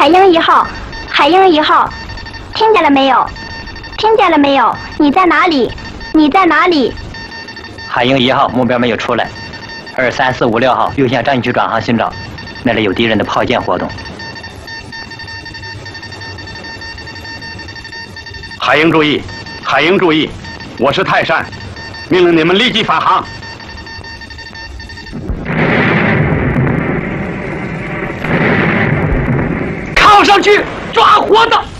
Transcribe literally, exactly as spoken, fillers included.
海鹰一号，海鹰一号，听见了没有？听见了没有？你在哪里？你在哪里？ 海鹰一号目标没有出来，二三四五六号右线战区转航寻找，那里有敌人的炮舰活动。 海鹰注意，海鹰注意，我是泰山，命令你们立即返航。 靠上去抓活的！